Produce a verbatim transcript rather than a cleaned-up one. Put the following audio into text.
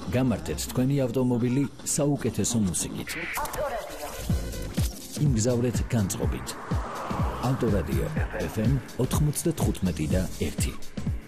გამართეთ თქვენი ავტომობილი საუკეთესო მუსიკით. იმგზავრეთ განწყობით. ავტორადიო ეფ ემ ოთხმოცდათხუთმეტი და ერთი.